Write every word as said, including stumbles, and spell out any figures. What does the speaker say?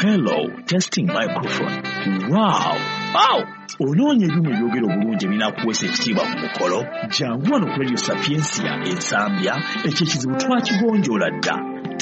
Hello, testing microphone. Wow, wow. Onoonya ebyuma ebyogera obulungi ebinaakuweesa ekitiibwa ku mukolo. Jangu wano ku Radio Sapiensia ensambya ekyo ekizibu twakigonjoola dda.